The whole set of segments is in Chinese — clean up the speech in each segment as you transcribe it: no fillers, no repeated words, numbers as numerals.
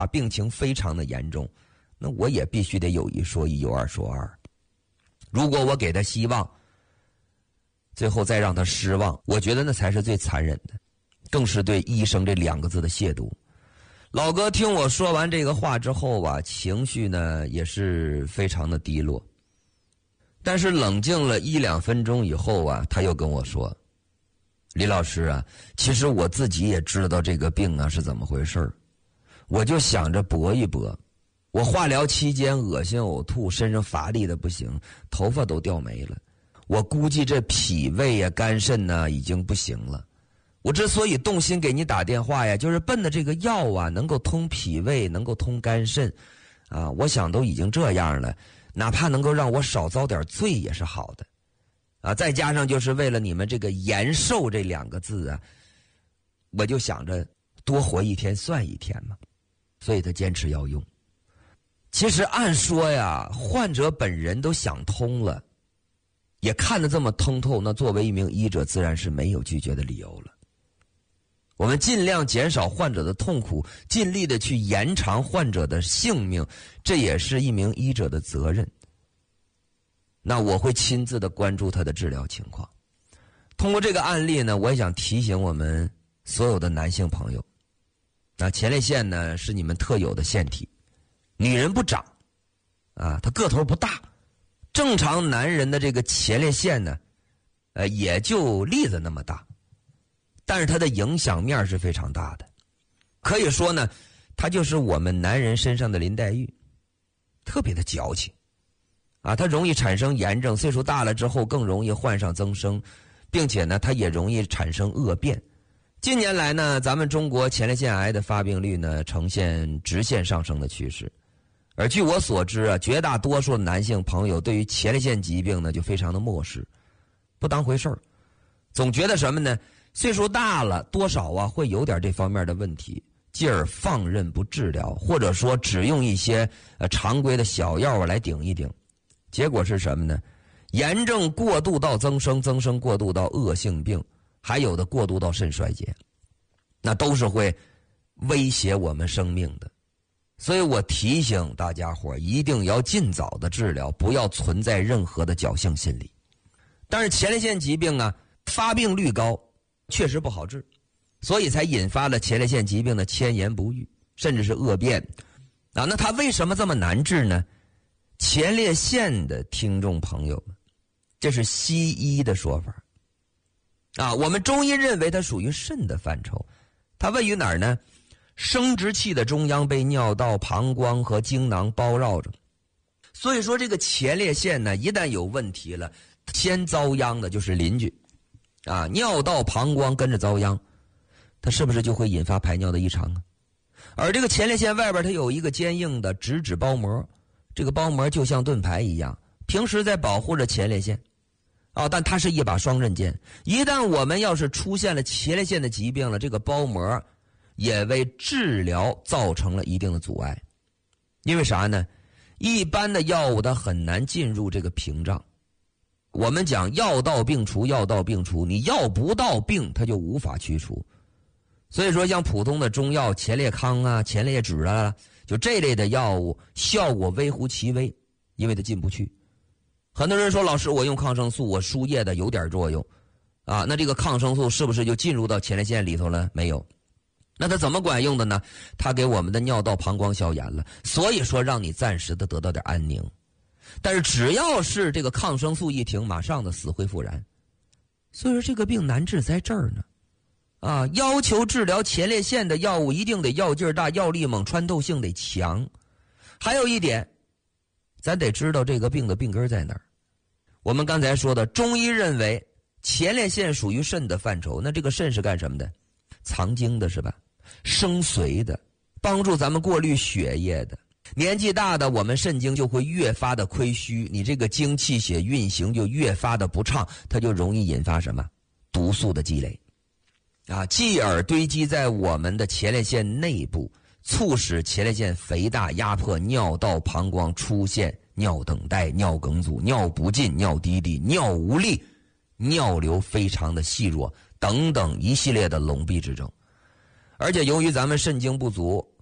病情非常的严重，那我也必须得有一说一，有二说二。如果我给他希望，最后再让他失望，我觉得那才是最残忍的，更是对医生这2个字的亵渎。老哥听我说完这个话之后吧，情绪呢也是非常的低落。但是冷静了1、2分钟以后啊，他又跟我说：“李老师啊，其实我自己也知道这个病啊是怎么回事，我就想着搏一搏。我化疗期间恶心呕吐，身上乏力的不行，头发都掉没了。我估计这脾胃呀、肝肾呢已经不行了。我之所以动心给你打电话呀，就是奔着这个药啊能够通脾胃，能够通肝肾啊。我想都已经这样了，哪怕能够让我少遭点罪也是好的啊。再加上就是为了你们这个延寿这2个字啊，我就想着多活1天算1天嘛，所以他坚持要用。其实按说呀，患者本人都想通了，也看得这么通透，那作为一名医者自然是没有拒绝的理由了。我们尽量减少患者的痛苦，尽力的去延长患者的性命，这也是一名医者的责任。那我会亲自的关注他的治疗情况。通过这个案例呢，我也想提醒我们所有的男性朋友，那前列腺呢是你们特有的腺体，女人不长啊，她个头不大，正常男人的这个前列腺呢也就栗子那么大，但是它的影响面是非常大的。可以说呢，它就是我们男人身上的林黛玉，特别的矫情啊，它容易产生炎症，岁数大了之后更容易患上增生，并且呢它也容易产生恶变。近年来呢，咱们中国前列腺癌的发病率呢呈现直线上升的趋势。而据我所知啊，绝大多数的男性朋友对于前列腺疾病呢就非常的漠视，不当回事儿，总觉得什么呢？岁数大了多少啊会有点这方面的问题，继而放任不治疗，或者说只用一些常规的小药啊来顶一顶。结果是什么呢？炎症过度到增生，增生过度到恶性病，还有的过度到肾衰竭，那都是会威胁我们生命的。所以我提醒大家伙一定要尽早的治疗，不要存在任何的侥幸心理。但是前列腺疾病啊，发病率高，确实不好治，所以才引发了前列腺疾病的迁延不愈，甚至是恶变啊。那它为什么这么难治呢？前列腺的听众朋友们，这是西医的说法啊，我们中医认为它属于肾的范畴，它位于哪儿呢？生殖器的中央，被尿道、膀胱和精囊包绕着。所以说这个前列腺呢，一旦有问题了，先遭殃的就是邻居啊，尿道、膀胱跟着遭殃，它是不是就会引发排尿的异常啊？而这个前列腺外边它有一个坚硬的直指包膜，这个包膜就像盾牌一样，平时在保护着前列腺啊，但它是一把双刃剑，一旦我们要是出现了前列腺的疾病了，这个包膜也为治疗造成了一定的阻碍。因为啥呢？一般的药物它很难进入这个屏障。我们讲药到病除，药到病除，你药不到病它就无法驱除。所以说像普通的中药前列康啊、前列酯啊，就这类的药物效果微乎其微，因为它进不去。很多人说老师我用抗生素，我输液的有点作用啊，那这个抗生素是不是就进入到前列腺里头了？没有。那它怎么管用的呢？它给我们的尿道、膀胱消炎了，所以说让你暂时的得到点安宁。但是只要是这个抗生素一停，马上的死灰复燃。所以说这个病难治在这儿呢。啊，要求治疗前列腺的药物一定得药劲大、药力猛、穿透性得强。还有一点，咱得知道这个病的病根在哪儿。我们刚才说的，中医认为前列腺属于肾的范畴，那这个肾是干什么的？藏精的是吧？生髓的，帮助咱们过滤血液的。年纪大的，我们肾精就会越发的亏虚，你这个精气血运行就越发的不畅，它就容易引发什么？毒素的积累啊，继而堆积在我们的前列腺内部，促使前列腺肥大，压迫尿道、膀胱，出现尿等待、尿梗阻、尿不尽、尿滴滴、尿无力、尿流非常的细弱等等一系列的笼闭之症。而且由于咱们肾精不足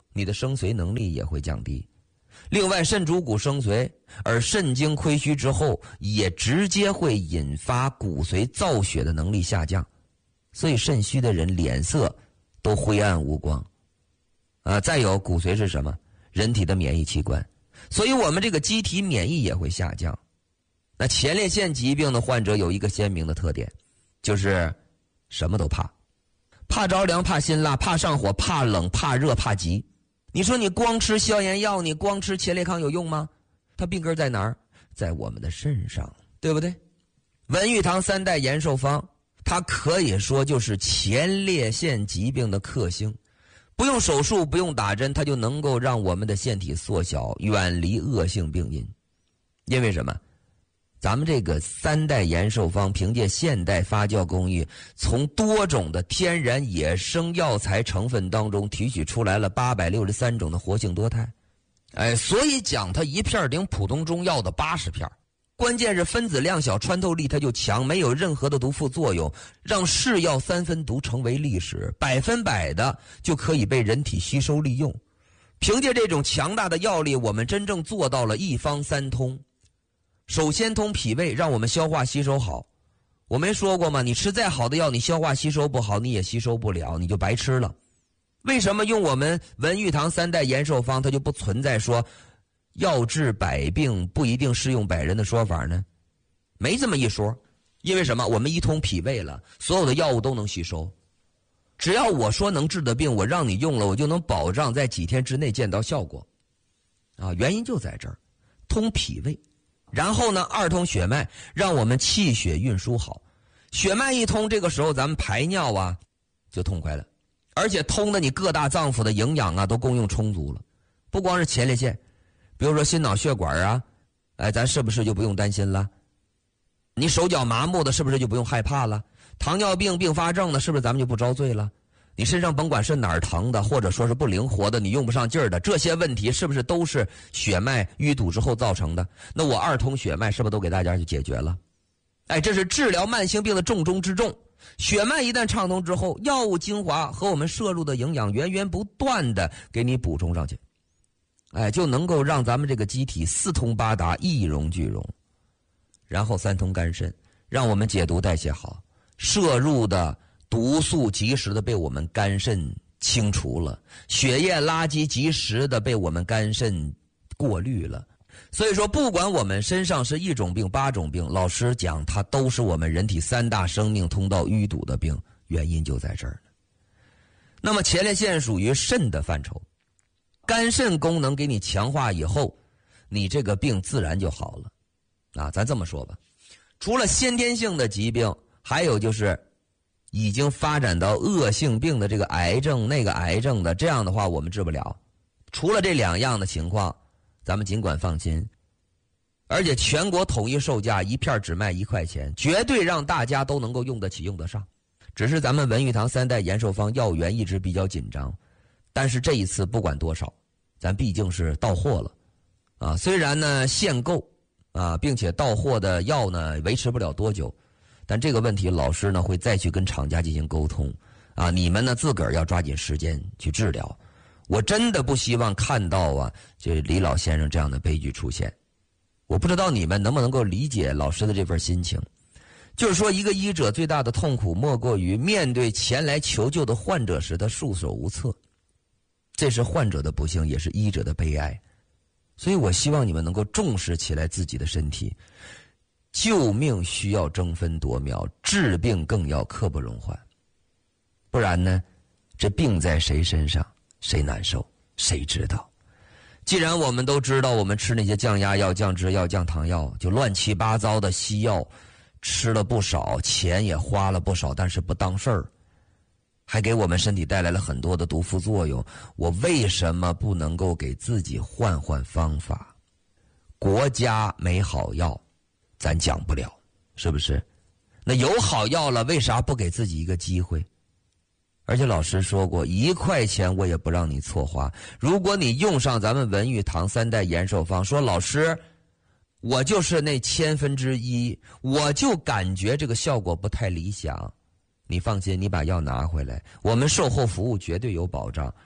你的生髓能力也会降低。另外，肾主骨生髓，而肾精亏虚之后，也直接会引发骨髓造血的能力下降，所以肾虚的人脸色都灰暗无光。再有，骨髓是什么？人体的免疫器官，所以我们这个机体免疫也会下降。那前列腺疾病的患者有一个鲜明的特点，就是什么都怕，怕着凉，怕辛辣，怕上火，怕冷，怕热，怕急。你说你光吃消炎药，你光吃前列康有用吗？它病根在哪儿？在我们的肾上，对不对？文玉堂3代延寿方，它可以说就是前列腺疾病的克星，不用手术，不用打针，它就能够让我们的腺体缩小，远离恶性病因。因为什么？咱们这个3代延寿方凭借现代发酵工艺，从多种的天然野生药材成分当中提取出来了863种的活性多肽。所以讲它一片顶普通中药的80片。关键是分子量小，穿透力它就强，没有任何的毒副作用，让是药3分毒成为历史，100%的就可以被人体吸收利用。凭借这种强大的药力，我们真正做到了一方3通。首先通脾胃，让我们消化吸收好。我没说过吗？你吃再好的药，你消化吸收不好，你也吸收不了，你就白吃了。为什么用我们文玉堂3代延寿方，它就不存在说药治百病不一定适用百人的说法呢？没这么一说。因为什么？我们一通脾胃了，所有的药物都能吸收。只要我说能治的病，我让你用了，我就能保障在几天之内见到效果。原因就在这儿，通脾胃。然后呢，2通血脉，让我们气血运输好。血脉一通，这个时候咱们排尿就痛快了，而且通的你各大脏腑的营养都供用充足了。不光是前列腺，比如说心脑血管咱是不是就不用担心了？你手脚麻木的，是不是就不用害怕了？糖尿病并发症的，是不是咱们就不遭罪了？你身上甭管是哪儿疼的，或者说是不灵活的，你用不上劲儿的，这些问题是不是都是血脉淤堵之后造成的？那我2通血脉是不是都给大家就解决了？这是治疗慢性病的重中之重。血脉一旦畅通之后，药物精华和我们摄入的营养源源不断的给你补充上去，就能够让咱们这个机体4通8达，一荣俱荣。然后3通肝肾，让我们解毒代谢好，摄入的毒素及时的被我们肝肾清除了，血液垃圾及时的被我们肝肾过滤了。所以说，不管我们身上是1种病8种病，老实讲，它都是我们人体3大生命通道淤堵的病，原因就在这儿。那么前列腺属于肾的范畴，肝肾功能给你强化以后，你这个病自然就好了。咱这么说吧，除了先天性的疾病，还有就是已经发展到恶性病的这个癌症那个癌症的，这样的话我们治不了。除了这2样的情况，咱们尽管放心。而且全国统一售价，1片只卖1块钱，绝对让大家都能够用得起用得上。只是咱们文玉堂3代延寿方药源一直比较紧张，但是这一次不管多少，咱毕竟是到货了虽然呢限购并且到货的药呢维持不了多久，但这个问题老师呢会再去跟厂家进行沟通你们呢自个儿要抓紧时间去治疗。我真的不希望看到就李老先生这样的悲剧出现。我不知道你们能不能够理解老师的这份心情，就是说一个医者最大的痛苦莫过于面对前来求救的患者时他束手无策，这是患者的不幸，也是医者的悲哀。所以我希望你们能够重视起来自己的身体，救命需要争分夺秒，治病更要刻不容缓。不然呢，这病在谁身上，谁难受，谁知道。既然我们都知道，我们吃那些降压药、降脂药、降糖药，就乱七八糟的西药，吃了不少，钱也花了不少，但是不当事儿，还给我们身体带来了很多的毒副作用。我为什么不能够给自己换换方法？国家没好药，咱讲不了，是不是？那有好药了，为啥不给自己一个机会？而且老师说过，1块钱我也不让你错花。如果你用上咱们文玉堂3代延寿方，说老师，我就是那1/1000，我就感觉这个效果不太理想。你放心，你把药拿回来，我们售后服务绝对有保障。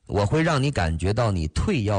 我会让你感觉到你退要